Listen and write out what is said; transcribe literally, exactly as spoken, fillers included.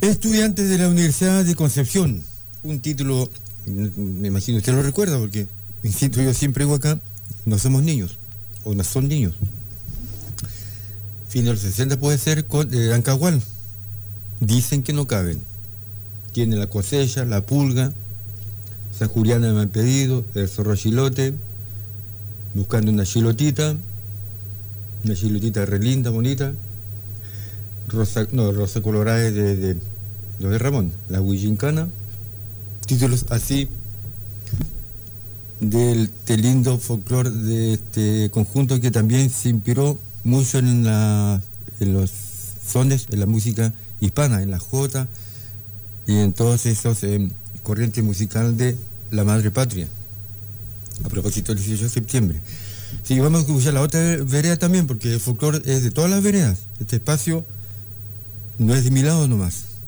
Estudiantes de la Universidad de Concepción, un título, me imagino usted lo recuerda, porque insisto, yo siempre digo acá, no somos niños, o no son niños. Fin de los sesenta puede ser con eh, Ancahual. Dicen que no caben. Tiene la cosecha, la pulga, San Juliana me han pedido, el zorro chilote, buscando una chilotita, una chilotita re linda, bonita, rosa, no, rosa colorada de, de, de, de Ramón, la Huillincana, títulos así del, del lindo folclore de este conjunto que también se inspiró mucho en, la, en los sones, en la música hispana, en la jota y en todos esos eh, corrientes musicales de la madre patria. A propósito del dieciocho de septiembre. Sí, vamos a escuchar la otra vereda también, porque el folclore es de todas las veredas. Este espacio no es de mi lado nomás.